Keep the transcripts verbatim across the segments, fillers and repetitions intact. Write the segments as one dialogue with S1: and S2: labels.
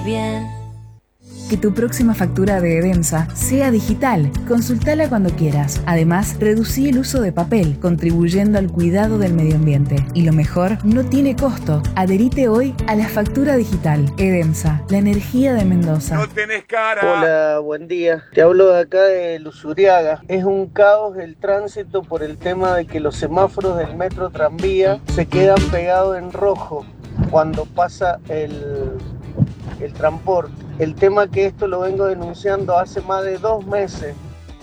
S1: Bien.
S2: Que tu próxima factura de Edemsa sea digital. Consultala cuando quieras. Además, reducí el uso de papel, contribuyendo al cuidado del medio ambiente. Y lo mejor, no tiene costo. Adherite hoy a la factura digital. Edemsa, la energía de Mendoza.
S3: No tenés cara.
S4: Hola, buen día. Te hablo de acá de Luzuriaga. Es un caos el tránsito por el tema de que los semáforos del metro tranvía se quedan pegados en rojo cuando pasa el, el transporte. El tema que esto lo vengo denunciando hace más de dos meses.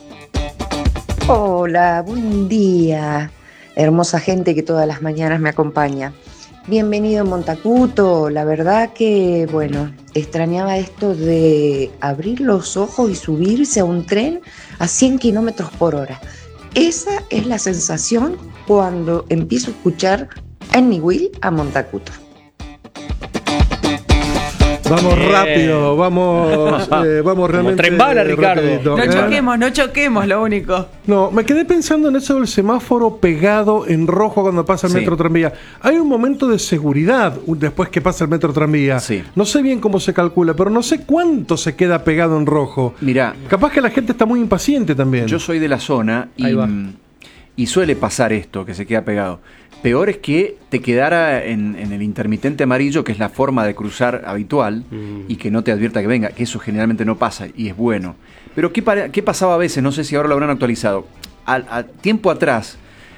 S5: Hola, buen día. Hermosa gente que todas las mañanas me acompaña. Bienvenido Montacuto. La verdad que, bueno, extrañaba esto de abrir los ojos y subirse a un tren a cien kilómetros por hora. Esa es la sensación cuando empiezo a escuchar en mi Will a Montacuto.
S6: Vamos
S7: Bien.
S6: rápido, vamos, eh, vamos realmente.
S7: tren bala, Ricardo.
S6: rapidito.
S8: No
S6: ¿Eh?
S8: choquemos, no choquemos, lo único.
S6: No, me quedé pensando en eso del semáforo pegado en rojo cuando pasa el
S7: Sí.
S6: metro tranvía. Hay un momento de seguridad después que pasa el metro tranvía.
S7: Sí.
S6: No sé bien cómo se calcula, pero no sé cuánto se queda pegado en rojo.
S7: Mirá,
S6: Capaz que la gente está muy impaciente también.
S7: yo soy de la zona y,
S6: Ahí va.
S7: y suele pasar esto, que se queda pegado. Peor es que te quedara en, en el intermitente amarillo, que es la forma de cruzar habitual, y que no te advierta que venga, que eso generalmente no pasa y es bueno. Pero ¿qué, para- qué pasaba a veces? No sé si ahora lo habrán actualizado. Al, a tiempo atrás,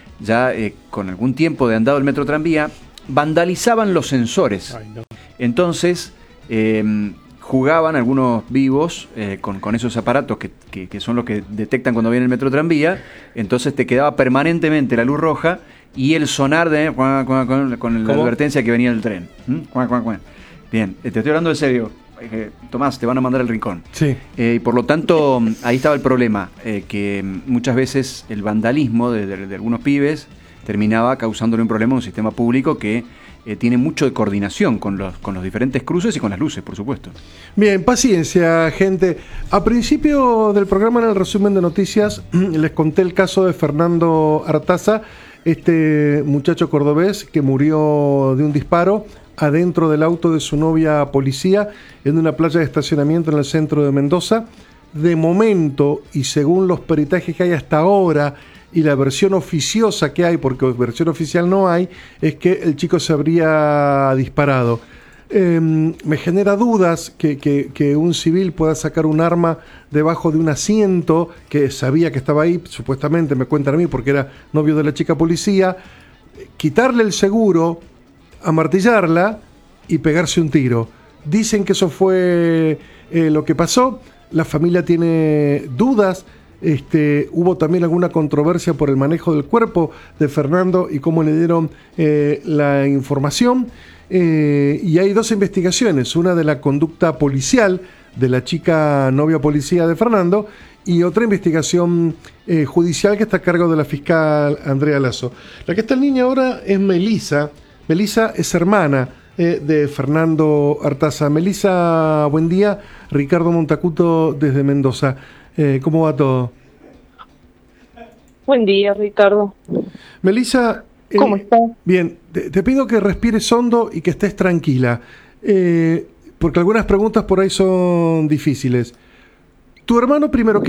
S7: ya eh, con algún tiempo de andado el metro tranvía, vandalizaban los sensores.
S6: Ay, no.
S7: Entonces, eh, jugaban algunos vivos eh, con, con esos aparatos que, que- que son los que detectan cuando viene el metro tranvía. Entonces te quedaba permanentemente la luz roja y el sonar de cuá, cuá, cuá, con la
S6: ¿Cómo?
S7: advertencia que venía el tren. ¿Mm? Cuá, cuá, cuá. Bien, eh, te estoy hablando en serio. Eh, Tomás, te van a mandar al rincón.
S6: Sí.
S7: Eh, y por lo tanto, ahí estaba el problema, eh, que muchas veces el vandalismo de, de- de algunos pibes terminaba causándole un problema a un sistema público que eh, tiene mucho de coordinación con los, con los diferentes cruces y con las luces, por supuesto.
S6: Bien, paciencia, gente. A principio del programa, en el resumen de noticias, les conté el caso de Fernando Artaza, este muchacho cordobés que murió de un disparo adentro del auto de su novia policía en una playa de estacionamiento en el centro de Mendoza. De momento, y según los peritajes que hay hasta ahora y la versión oficiosa que hay, porque versión oficial no hay, es que el chico se habría disparado. Eh, me genera dudas que, que- que un civil pueda sacar un arma debajo de un asiento que sabía que estaba ahí, supuestamente me cuentan a mí porque era novio de la chica policía, quitarle el seguro, amartillarla y pegarse un tiro. Dicen que eso fue eh, lo que pasó. La familia tiene dudas. Este, hubo también alguna controversia por el manejo del cuerpo de Fernando y cómo le dieron eh, la información. Eh, y hay dos investigaciones, una de la conducta policial de la chica novia policía de Fernando y otra investigación eh, judicial que está a cargo de la fiscal Andrea Lazo. La que está en línea ahora es Melisa. Melisa es hermana eh, de Fernando Artaza. Melisa, buen día. Ricardo Montacuto desde Mendoza. Eh, ¿Cómo va todo?
S9: Buen día, Ricardo.
S6: Melisa, eh,
S9: ¿Cómo estás?
S6: bien, te, te pido que respires hondo y que estés tranquila, eh, porque algunas preguntas por ahí son difíciles. Tu hermano primero, ¿qué